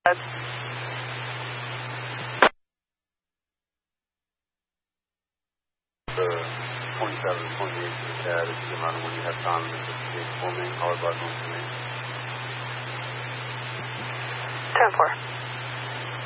.7, 28 is the amount of money you have time to for me. How about 10-4.